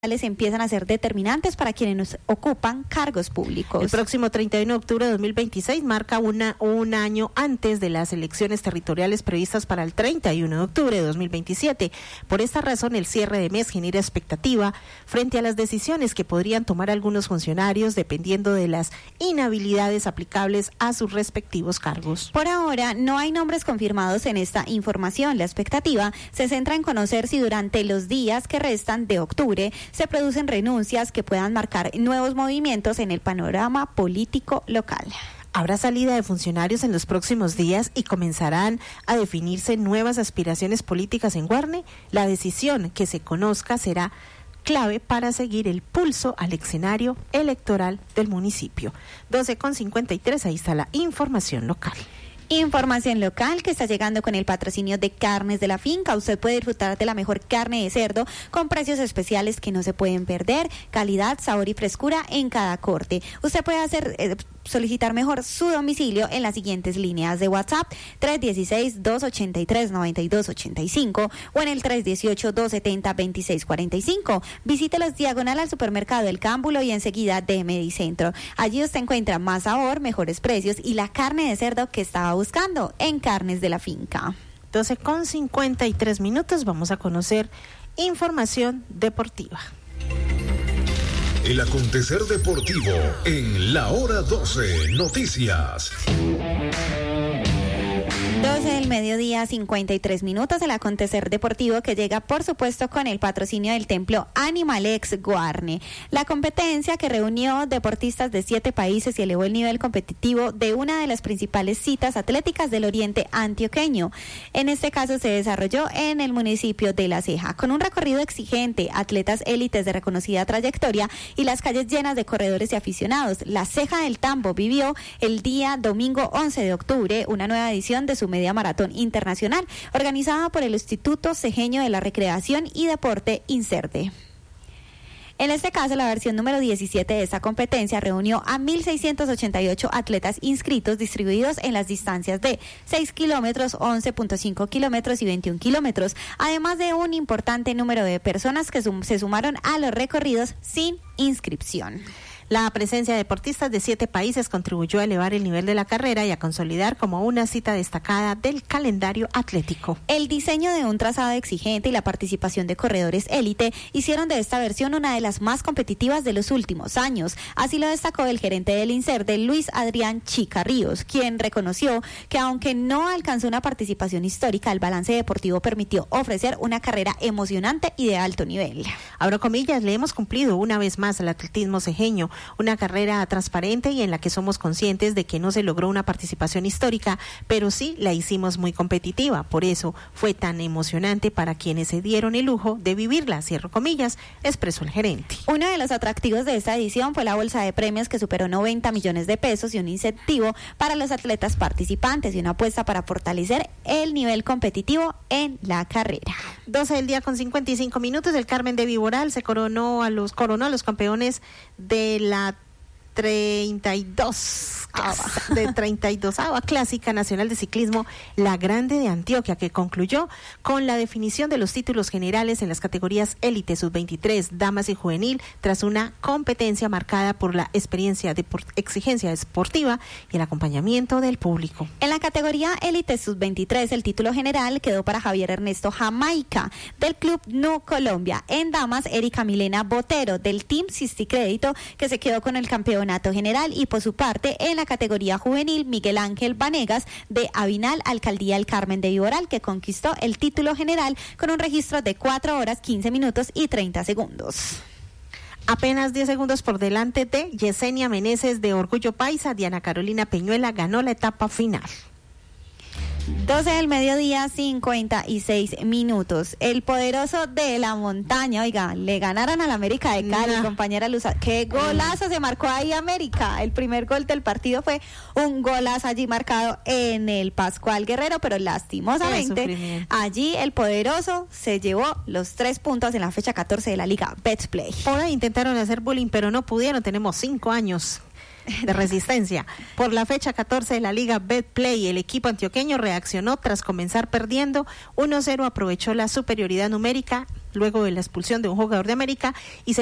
empiezan a ser determinantes para quienes ocupan cargos públicos. El próximo 31 de octubre de 2026 marca un año antes de las elecciones territoriales previstas para el 31 de octubre de 2027. Por esta razón, el cierre de mes genera expectativa frente a las decisiones que podrían tomar algunos funcionarios dependiendo de las inhabilidades aplicables a sus respectivos cargos. Por ahora, no hay nombres confirmados en esta información. La expectativa se centra en conocer si durante los días que restan de octubre se producen renuncias que puedan marcar nuevos movimientos en el panorama político local. Habrá salida de funcionarios en los próximos días y comenzarán a definirse nuevas aspiraciones políticas en Guarne. La decisión que se conozca será clave para seguir el pulso al escenario electoral del municipio. 12:53, ahí está la información local. Información local que está llegando con el patrocinio de Carnes de la Finca. Usted puede disfrutar de la mejor carne de cerdo con precios especiales que no se pueden perder, calidad, sabor y frescura en cada corte. Usted puede solicitar mejor su domicilio en las siguientes líneas de WhatsApp: 316-283-9285 o en el 318-270-2645. Visítelos diagonal al supermercado El Cámbulo y enseguida de Medicentro. Allí usted encuentra más sabor, mejores precios y la carne de cerdo que estaba buscando en Carnes de la Finca. 12:53, vamos a conocer información deportiva. El acontecer deportivo en la hora 12 Noticias. 12 del mediodía, 53 minutos, el acontecer deportivo que llega, por supuesto, con el patrocinio del Templo Animalex Guarne. La competencia que reunió deportistas de 7 países y elevó el nivel competitivo de una de las principales citas atléticas del oriente antioqueño. En este caso se desarrolló en el municipio de La Ceja. Con un recorrido exigente, atletas élites de reconocida trayectoria y las calles llenas de corredores y aficionados, La Ceja del Tambo vivió el día domingo 11 de octubre una nueva edición de su media maratón internacional, organizada por el Instituto Cejeño de la Recreación y Deporte INCERDE. En este caso, la versión número 17 de esta competencia reunió a 1.688 atletas inscritos distribuidos en las distancias de 6 kilómetros, 11.5 kilómetros y 21 kilómetros, además de un importante número de personas que se sumaron a los recorridos sin inscripción. La presencia de deportistas de 7 países contribuyó a elevar el nivel de la carrera y a consolidar como una cita destacada del calendario atlético. El diseño de un trazado exigente y la participación de corredores élite hicieron de esta versión una de las más competitivas de los últimos años. Así lo destacó el gerente del INCERDE, Luis Adrián Chica Ríos, quien reconoció que aunque no alcanzó una participación histórica, el balance deportivo permitió ofrecer una carrera emocionante y de alto nivel. Abro comillas, le hemos cumplido una vez más al atletismo cejeño, una carrera transparente y en la que somos conscientes de que no se logró una participación histórica, pero sí la hicimos muy competitiva. Por eso fue tan emocionante para quienes se dieron el lujo de vivirla, cierro comillas, expresó el gerente. Uno de los atractivos de esta edición fue la bolsa de premios que superó 90 millones de pesos y un incentivo para los atletas participantes y una apuesta para fortalecer el nivel competitivo en la carrera. 12 del día con 55 minutos, el Carmen de Viboral se coronó a los campeones de la 32ª Clásica Nacional de Ciclismo La Grande de Antioquia, que concluyó con la definición de los títulos generales en las categorías élite, sub-23, damas y juvenil, tras una competencia marcada por la exigencia deportiva y el acompañamiento del público. En la categoría élite sub-23, el título general quedó para Javier Ernesto Jamaica, del Club Nu Colombia. En damas, Erika Milena Botero, del Team Sisticrédito, que se quedó con el campeonato general, y por su parte en la categoría juvenil, Miguel Ángel Vanegas de Avinal Alcaldía El Carmen de Viboral, que conquistó el título general con un registro de 4 horas 15 minutos y 30 segundos. Apenas 10 segundos por delante de Yesenia Meneses de Orgullo Paisa, Diana Carolina Peñuela ganó la etapa final. 12 del mediodía, 56 minutos. El poderoso de la montaña, oiga, le ganaron al América de Cali, compañera Luza. ¡Qué golazo se marcó ahí América! El primer gol del partido fue un golazo allí marcado en el Pascual Guerrero, pero lastimosamente allí el poderoso se llevó los 3 puntos en la fecha 14 de la Liga Betplay. Ahora intentaron hacer bullying, pero no pudieron. Tenemos 5 años de resistencia. Por la fecha 14 de la Liga Betplay, el equipo antioqueño reaccionó tras comenzar perdiendo 1-0, aprovechó la superioridad numérica luego de la expulsión de un jugador de América y